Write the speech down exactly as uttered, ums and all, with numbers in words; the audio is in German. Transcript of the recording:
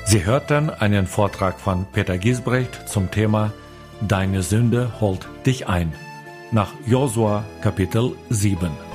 Sie hörten einen Vortrag von Peter Giesbrecht zum Thema Deine Sünde holt dich ein, nach Josua Kapitel sieben.